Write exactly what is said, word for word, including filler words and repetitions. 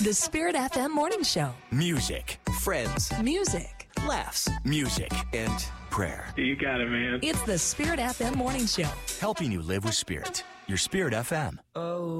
The Spirit F M Morning Show. Music, friends, Music. laughs, music, and prayer. You got it, man. It's the Spirit F M Morning Show. Helping you live with Spirit. Your Spirit F M. Oh.